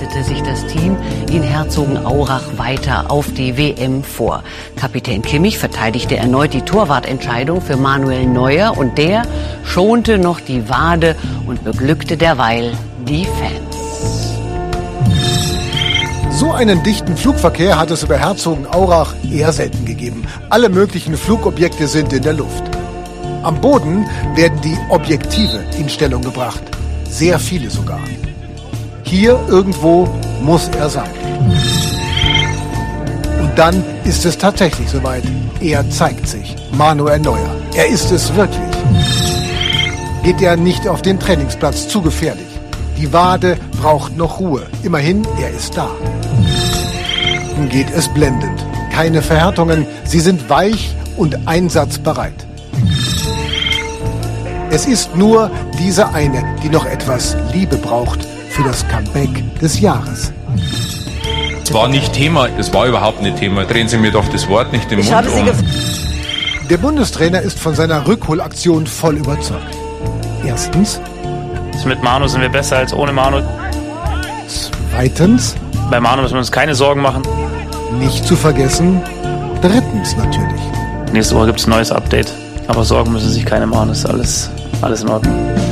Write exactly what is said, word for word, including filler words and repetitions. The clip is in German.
bereitete sich das Team in Herzogenaurach weiter auf die W M vor. Kapitän Kimmich verteidigte erneut die Torwartentscheidung für Manuel Neuer und der schonte noch die Wade und beglückte derweil die Fans. So einen dichten Flugverkehr hat es über Herzogenaurach eher selten gegeben. Alle möglichen Flugobjekte sind in der Luft. Am Boden werden die Objektive in Stellung gebracht. Sehr viele sogar. Hier irgendwo muss er sein. Und dann ist es tatsächlich soweit. Er zeigt sich. Manuel Neuer. Er ist es wirklich. Geht er nicht auf den Trainingsplatz, zu gefährlich. Die Wade braucht noch Ruhe. Immerhin, er ist da. Nun geht es blendend. Keine Verhärtungen, sie sind weich und einsatzbereit. Es ist nur diese eine, die noch etwas Liebe braucht für das Comeback des Jahres. Es war nicht Thema, es war überhaupt nicht Thema. Drehen Sie mir doch das Wort nicht im ich Mund um. Der Bundestrainer ist von seiner Rückholaktion voll überzeugt. Erstens. Mit Manu sind wir besser als ohne Manu. Zweitens. Bei Manu müssen wir uns keine Sorgen machen. Nicht zu vergessen. Drittens natürlich. Nächste Woche gibt es ein neues Update. Aber Sorgen müssen sich keine machen. Ist alles, alles in Ordnung.